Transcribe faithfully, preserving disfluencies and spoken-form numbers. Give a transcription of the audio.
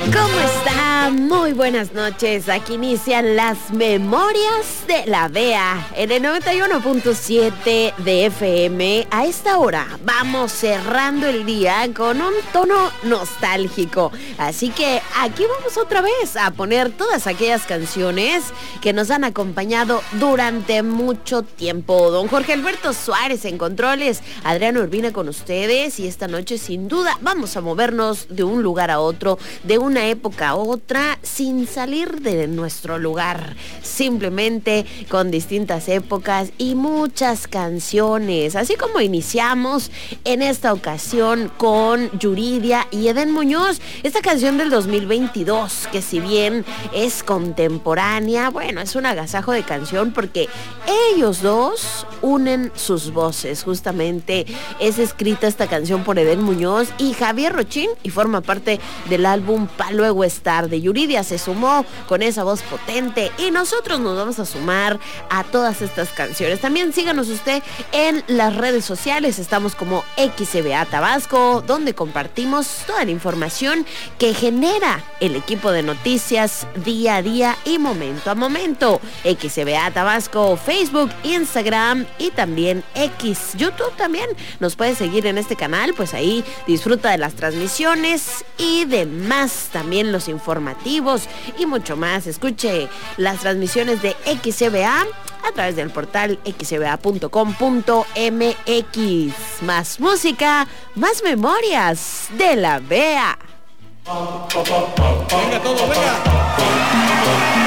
¿Cómo está? Muy buenas noches. Aquí inician las memorias de la B E A en el noventa y uno punto siete de F M. A esta hora vamos cerrando el día con un tono nostálgico. Así que aquí vamos otra vez a poner todas aquellas canciones que nos han acompañado durante mucho tiempo. Don Jorge Alberto Suárez en controles, Adriana Urbina con ustedes, y esta noche sin duda vamos a movernos de un lugar a otro, de una época a otra, sin salir de nuestro lugar, simplemente con distintas épocas y muchas canciones, así como iniciamos en esta ocasión con Yuridia y Edén Muñoz, esta canción del dos mil veintidós, que si bien es contemporánea, bueno, es un agasajo de canción porque ellos dos unen sus voces. Justamente es escrita esta canción por Edén Muñoz y Javier Rochín y forma parte del álbum Pa' Luego Estar. De Yuridia se sumó con esa voz potente y nosotros nos vamos a sumar a todas estas canciones. También síganos usted en las redes sociales, estamos como X C B A Tabasco, donde compartimos toda la información que genera el equipo de noticias día a día y momento a momento. X C B A Tabasco, Facebook, Instagram y también X, YouTube también. Nos puede seguir en este canal, pues ahí disfruta de las transmisiones y demás, también los informativos y mucho más. Escuche las transmisiones de X C B A a través del portal x c b a punto com punto m x. Más música, más memorias de la B E A. Venga todo, venga.